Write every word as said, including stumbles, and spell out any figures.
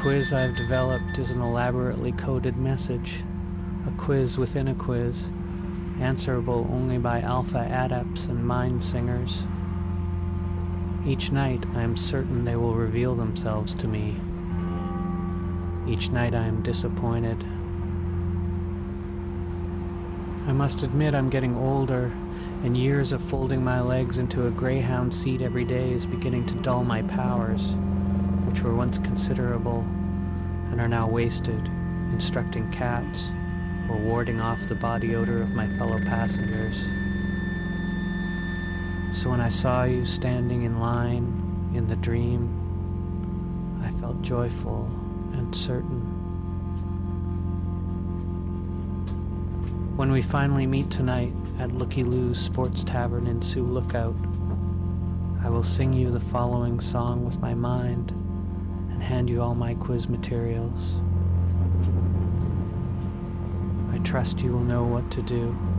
quiz I've developed is an elaborately coded message, a quiz within a quiz, answerable only by alpha adepts and mind singers. Each night I am certain they will reveal themselves to me. Each night I am disappointed. I must admit I'm getting older, and years of folding my legs into a greyhound seat every day is beginning to dull my powers, which were once considerable and are now wasted instructing cats or warding off the body odor of my fellow passengers. So when I saw you standing in line in the dream, I felt joyful and certain. When we finally meet tonight at Looky Lou's Sports Tavern in Sioux Lookout, I will sing you the following song with my mind and hand you all my quiz materials. I trust you will know what to do.